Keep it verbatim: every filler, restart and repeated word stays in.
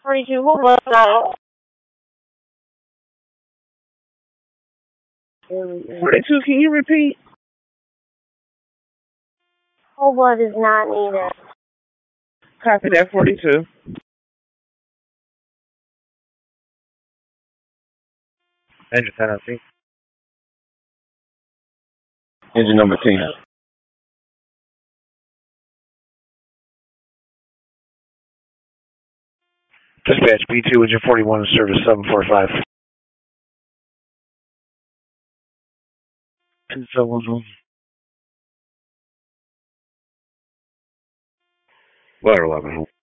forty-two, who was that? forty-two, can you repeat? Whole blood is not needed. Copy that, forty-two. Engine penalty. Engine number ten. Dispatch B two, engine forty-one, service seven forty-five. two seven one. Letter eleven.